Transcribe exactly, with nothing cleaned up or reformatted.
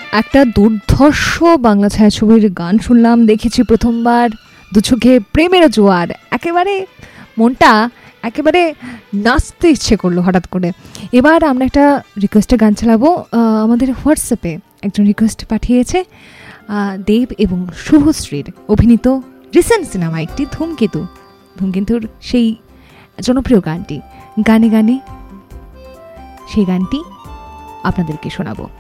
একটা দুর্ধর্ষ বাংলা ছায়াছবির গান শুনলাম, দেখেছি প্রথমবার, দু চোখে প্রেমের জোয়ার, একেবারে মনটা একেবারে নাচতে ইচ্ছে করলো হঠাৎ করে। এবার আমরা একটা রিকোয়েস্টের গান চালাবো। আমাদের হোয়াটসঅ্যাপে একজন রিকোয়েস্ট পাঠিয়েছে, দেব এবং শুভশ্রীর অভিনীত রিসেন্ট সিনেমা একটি ধূমকেতু, ধূমকেতুর সেই জনপ্রিয় গানটি, গানে গানে সেই গানটি আপনাদেরকে শোনাবো।